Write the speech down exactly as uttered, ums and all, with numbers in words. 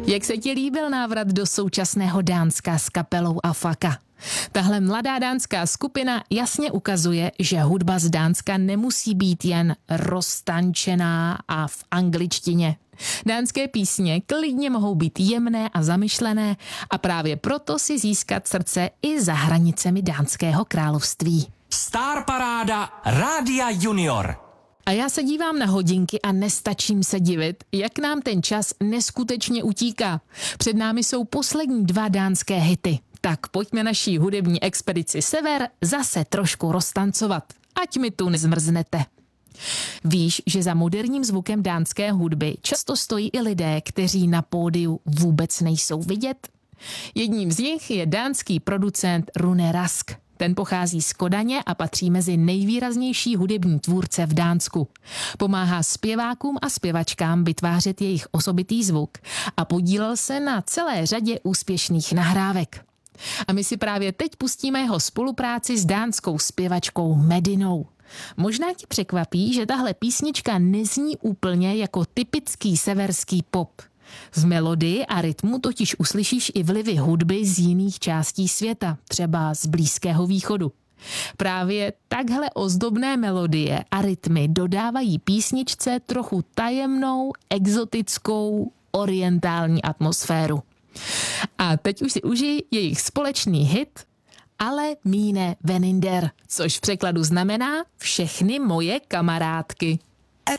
Jak se ti líbil návrat do současného Dánska s kapelou Afaka? Tahle mladá dánská skupina jasně ukazuje, že hudba z Dánska nemusí být jen roztančená a v angličtině. Dánské písně klidně mohou být jemné a zamyšlené a právě proto si získat srdce i za hranicemi Dánského království. Star Paráda Rádia Junior. A já se dívám na hodinky a nestačím se divit, jak nám ten čas neskutečně utíká. Před námi jsou poslední dva dánské hity. Tak pojďme naší hudební expedici Sever zase trošku roztancovat. Ať mi tu nezmrznete. Víš, že za moderním zvukem dánské hudby často stojí i lidé, kteří na pódiu vůbec nejsou vidět? Jedním z nich je dánský producent Rune Rask. Ten pochází z Kodaně a patří mezi nejvýraznější hudební tvůrce v Dánsku. Pomáhá zpěvákům a zpěvačkám vytvářet jejich osobitý zvuk a podílel se na celé řadě úspěšných nahrávek. A my si právě teď pustíme jeho spolupráci s dánskou zpěvačkou Medinou. Možná ti překvapí, že tahle písnička nezní úplně jako typický severský pop. V melodii a rytmu totiž uslyšíš i vlivy hudby z jiných částí světa, třeba z Blízkého východu. Právě takhle ozdobné melodie a rytmy dodávají písničce trochu tajemnou, exotickou, orientální atmosféru. A teď už si užij jejich společný hit Ale mine veninder, což v překladu znamená všechny moje kamarádky.